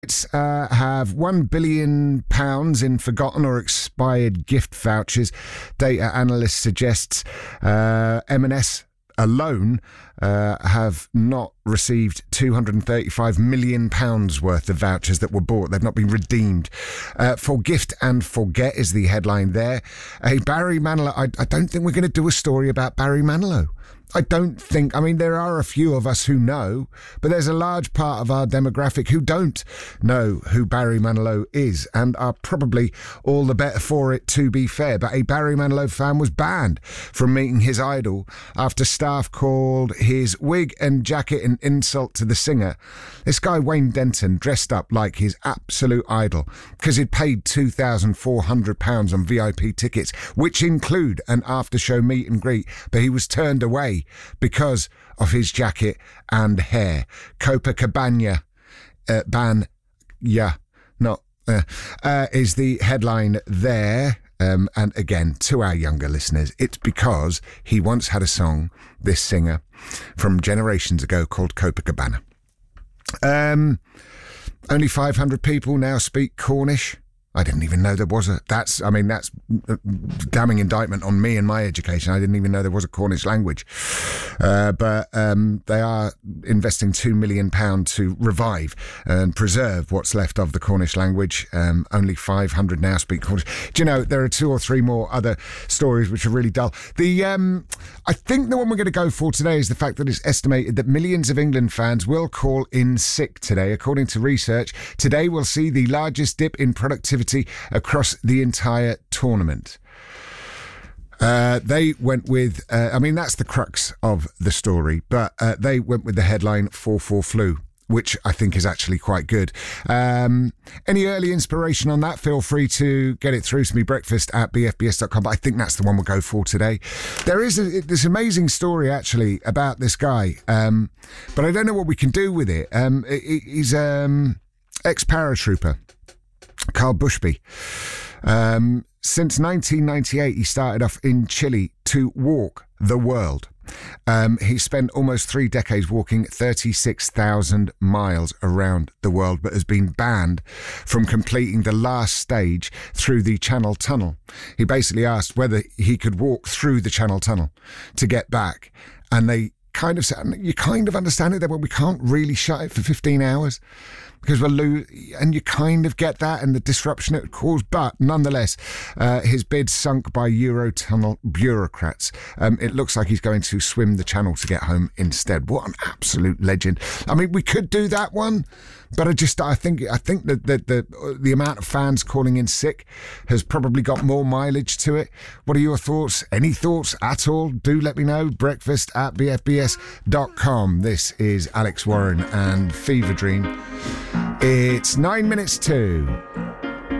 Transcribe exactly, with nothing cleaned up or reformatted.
Uh, have one billion pounds in forgotten or expired gift vouchers. Data analyst suggests uh, M and S alone uh, have not received two hundred thirty-five million pounds worth of vouchers that were bought. They've not been redeemed. Uh, Forgift and Forget is the headline there. Hey, Barry Manilow, I, I don't think we're going to do a story about Barry Manilow. I don't think, I mean, there are a few of us who know, but there's a large part of our demographic who don't know who Barry Manilow is and are probably all the better for it, to be fair. But a Barry Manilow fan was banned from meeting his idol after staff called his wig and jacket an insult to the singer. This guy, Wayne Denton, dressed up like his absolute idol because he'd paid two thousand four hundred pounds on V I P tickets, which include an after-show meet and greet, but he was turned away because of his jacket and hair. Copacabana uh, ban, yeah, not uh, uh, is the headline there. Um, and again, to our younger listeners, it's because he once had a song, this singer, from generations ago called Copacabana. Um, only five hundred people now speak Cornish. I didn't even know there was a, that's, I mean, that's a damning indictment on me and my education. I didn't even know there was a Cornish language. Uh, but um, they are investing two million pounds to revive and preserve what's left of the Cornish language. Um, only five hundred now speak Cornish. Do you know, there are two or three more other stories which are really dull. The um, I think the one we're going to go for today is the fact that it's estimated that millions of England fans will call in sick today. According to research, today we'll see the largest dip in productivity across the entire tournament. Uh, they went with, uh, I mean, that's the crux of the story, but uh, they went with the headline four four flu, which I think is actually quite good. Um, any early inspiration on that, feel free to get it through to me, breakfast at b f b s dot com, but I think that's the one we'll go for today. There is a, this amazing story, actually, about this guy, um, but I don't know what we can do with it. Um, he's um, ex-paratrooper. Carl Bushby. Um, since nineteen ninety-eight, he started off in Chile to walk the world. Um, he spent almost three decades walking thirty-six thousand miles around the world, but has been banned from completing the last stage through the Channel Tunnel. He basically asked whether he could walk through the Channel Tunnel to get back, and they kind of said, you kind of understand it there, but we can't really shut it for fifteen hours. Because we'll lose, and you kind of get that and the disruption it would cause. But nonetheless, uh, his bid sunk by Eurotunnel bureaucrats. Um, it looks like he's going to swim the channel to get home instead. What an absolute legend! I mean, we could do that one, but I just I think I think that the, the the amount of fans calling in sick has probably got more mileage to it. What are your thoughts? Any thoughts at all? Do let me know. Breakfast at b f b s dot com. This is Alex Warren and Fever Dream. It's nine minutes to